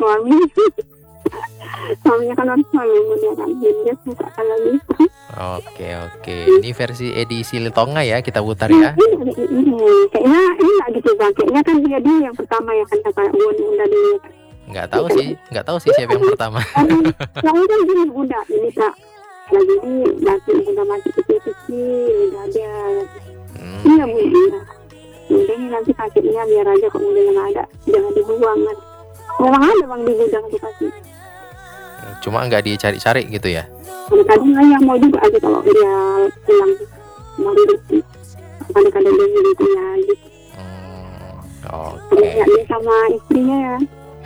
suami. Suaminya kan orang suami muda kan, jadi dia suka kalau gitu. Oke. Ini versi edisi Litonga ya, kita putar ya. Kayaknya ini nggak gitu bang. Kayaknya kan dia yang pertama ya kan kata bunda dulu. Nggak tahu sih siapa yang pertama. Yang kan gini bunda ini kak. Lagi ini nanti bunda masih kecil-kecil, udah ada. Iya bunda. Bunda ini nanti sakitnya biar aja kok bunda nggak ada, jangan dibuang kan. Memang ada bang di gudang tuh pasti. Cuma nggak dicari-cari gitu ya. Kadang-kadang yang mau juga aja kalau dia pulang mau rezeki. Kadang-kadang dia gitu ya gitu. Oke. Dia sama istrinya ya.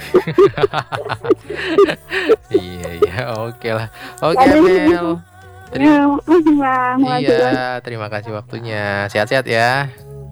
Iya, oke lah. Oke, Amel. Makasih bang. Iya, terima kasih waktunya. Sehat-sehat ya.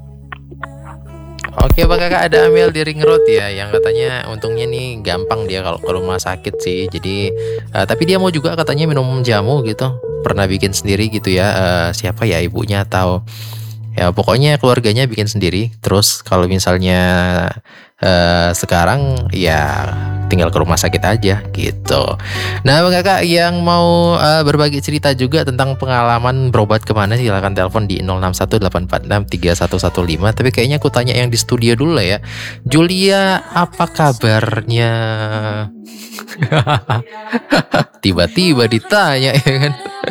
Oke Pak Kakak, ada Amel di Ring Road ya, yang katanya untungnya nih gampang dia kalau ke rumah sakit sih. Jadi tapi dia mau juga katanya minum jamu gitu. Pernah bikin sendiri gitu ya. Siapa ya ibunya atau ya pokoknya keluarganya bikin sendiri. Terus kalau misalnya sekarang ya tinggal ke rumah sakit aja gitu. Nah Bang Kakak yang mau berbagi cerita juga tentang pengalaman berobat kemana, silahkan telepon di 0618463115. Tapi kayaknya aku tanya yang di studio dulu lah ya. Julia, apa kabarnya? Tiba-tiba ditanya ya kan.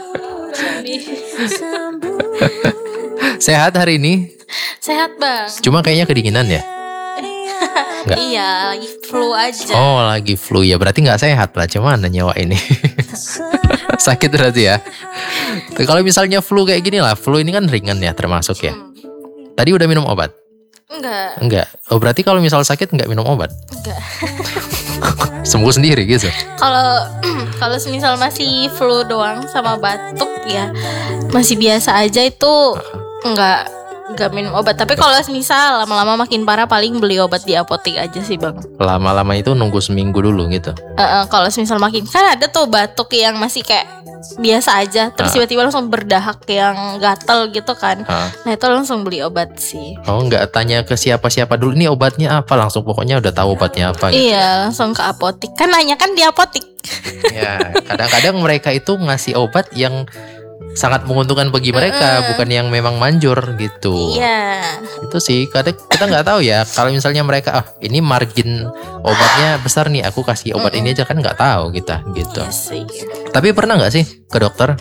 Sehat hari ini? Sehat bang. Cuma kayaknya kedinginan ya? Enggak. Iya, lagi flu aja. Oh, lagi flu ya. Berarti nggak sehat lah. Cuman nyawa ini. Sakit berarti ya. Kalau misalnya flu kayak gini lah, flu ini kan ringan ya termasuk ya. Tadi udah minum obat? Enggak. Oh, berarti kalau misal sakit nggak minum obat? Enggak. Sembuh sendiri gitu. Kalau misal masih flu doang sama batuk ya masih biasa aja, itu enggak minum obat. Tapi kalau misal lama-lama makin parah paling beli obat di apotek aja sih bang. Lama-lama itu nunggu seminggu dulu gitu. Kalau misal makin kan ada tuh batuk yang masih kayak biasa aja, terus tiba-tiba langsung berdahak yang gatel gitu kan. Nah itu langsung beli obat sih. Oh, nggak tanya ke siapa-siapa dulu, ini obatnya apa, langsung pokoknya udah tahu obatnya apa gitu. Iya, langsung ke apotek. Kan nanya kan di apotek. Ya, kadang-kadang mereka itu ngasih obat yang sangat menguntungkan bagi mereka, bukan yang memang manjur gitu. Iya. Itu sih kadang kita nggak tahu ya. Kalau misalnya mereka ini margin obatnya besar nih, aku kasih obat ini aja, kan nggak tahu kita gitu. Yes, iya. Tapi pernah nggak sih ke dokter?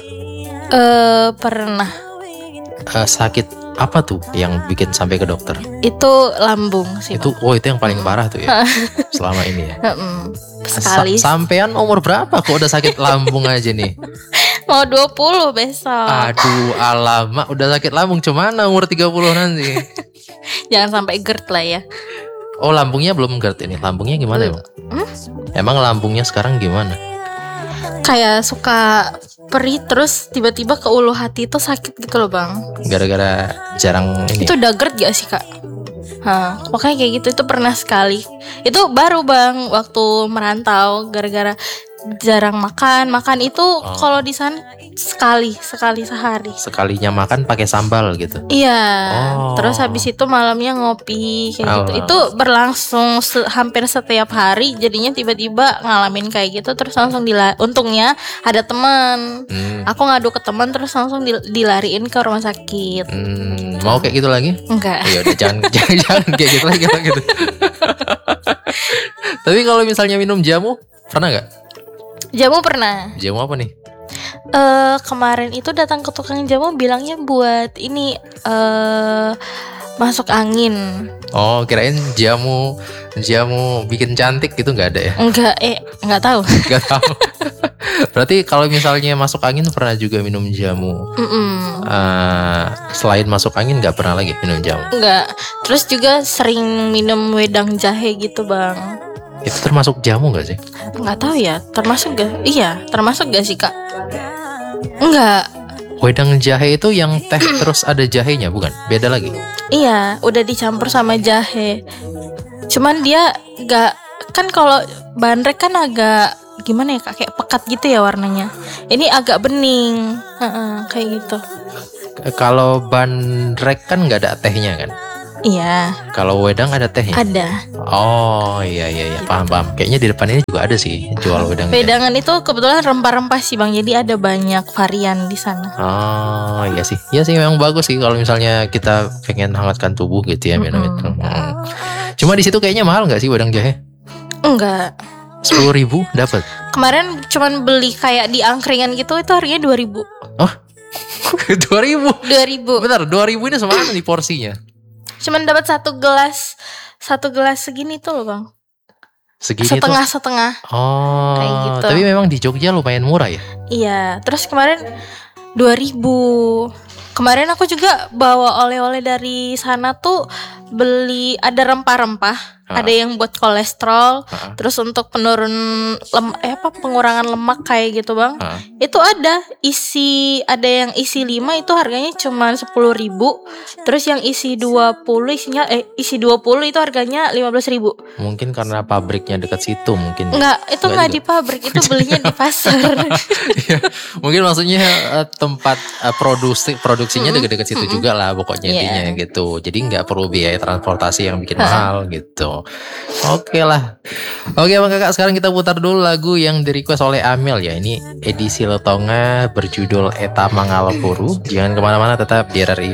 Pernah. Sakit apa tuh yang bikin sampai ke dokter? Itu lambung sih. Itu itu yang paling parah tuh ya selama ini ya. Sekali. Sampean umur berapa kok udah sakit lambung aja nih? Mau 20 besok. Aduh, alamak, udah sakit lambung cuman umur 30 nanti. Jangan sampai GERD lah ya. Oh, lambungnya belum GERD ini. Lambungnya gimana emang? Emang lambungnya sekarang gimana? Kayak suka perih, terus tiba-tiba ke ulu hati itu sakit gitu loh bang. Gara-gara jarang ini. Itu udah GERD gak sih kak? Makanya kayak gitu, itu pernah sekali. Itu baru bang waktu merantau, gara-gara jarang makan itu kalau di sana sekali sehari. Sekalinya makan pakai sambal gitu. Iya. Terus habis itu malamnya ngopi kayak gitu. Itu berlangsung hampir setiap hari. Jadinya tiba-tiba ngalamin kayak gitu, terus langsung untungnya ada teman. Aku ngadu ke teman, terus langsung dilariin ke rumah sakit. Mau kayak gitu lagi? Enggak. Ya udah jangan kayak gitu lagi gitu. Tapi kalau misalnya minum jamu, pernah nggak? Jamu pernah. Jamu apa nih? Kemarin itu datang ke tukang jamu bilangnya buat ini masuk angin. Oh, kirain jamu bikin cantik gitu, nggak ada ya? Nggak tahu. Nggak tahu. Berarti kalau misalnya masuk angin pernah juga minum jamu. Selain masuk angin nggak pernah lagi minum jamu? Nggak. Terus juga sering minum wedang jahe gitu bang. Itu termasuk jamu gak sih? Nggak tahu ya, termasuk gak? Iya, termasuk gak sih kak? Enggak. Wedang jahe itu yang teh terus ada jahenya, bukan? Beda lagi? Iya, udah dicampur sama jahe. Cuman dia gak, kan kalau bandrek kan agak gimana ya kak, kayak pekat gitu ya warnanya. Ini agak bening, kayak gitu. Kalau bandrek kan gak ada tehnya kan? Iya, Kalau wedang ada tehnya? ada. Oh iya paham. Kayaknya di depan ini juga ada sih jual wedang. Wedangan itu kebetulan rempah-rempah sih Bang, jadi ada banyak varian di sana. Oh iya sih memang bagus sih kalau misalnya kita pengen hangatkan tubuh gitu ya minum itu. Cuma di situ kayaknya mahal nggak sih wedang jahe? Enggak. 10.000 dapat. Kemarin cuman beli kayak di angkringan gitu, itu harganya 2.000. Oh 2.000. 2.000. Benar 2.000 ini sama nih porsinya? Cuman dapat satu gelas segini tuh loh Bang. Segini tuh. Setengah. Oh Kayak gitu. tapi memang di Jogja lumayan murah ya? Iya, terus kemarin 2.000. Kemarin aku juga bawa oleh-oleh dari sana tuh, beli ada rempah-rempah. Ada yang buat kolesterol, terus untuk penurun pengurangan lemak kayak gitu Bang. Itu ada yang isi 5 itu harganya cuma 10.000. Terus yang isi 20 isi 20 itu harganya 15.000. Mungkin karena pabriknya dekat situ mungkin. Enggak, itu enggak di pabrik, itu belinya di pasar. Ya, mungkin maksudnya tempat produksinya dekat-dekat situ juga lah pokoknya intinya gitu. Jadi nggak perlu biaya transportasi yang bikin mahal gitu. Oke lah. Oke Bang Kakak, sekarang kita putar dulu lagu yang di request oleh Amel ya. Ini edisi Letonga berjudul Eta Mangalapuru. Jangan kemana-mana, tetap di RRI